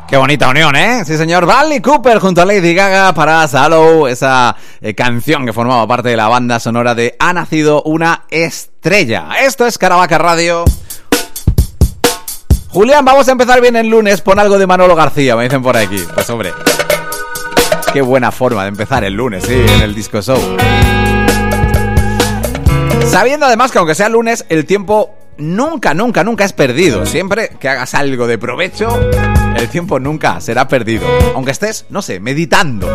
Qué bonita unión, ¿eh? Sí, señor. Bradley Cooper junto a Lady Gaga para Shallow, esa canción que formaba parte de la banda sonora de Ha nacido una estrella. Esto es Caravaca Radio. Julián, vamos a empezar bien el lunes. Pon algo de Manolo García, me dicen por aquí. Pues hombre, qué buena forma de empezar el lunes, sí, en el Disco Show. Sabiendo además que aunque sea lunes, el tiempo nunca es perdido. Siempre que hagas algo de provecho, el tiempo nunca será perdido. Aunque estés, no sé, meditando,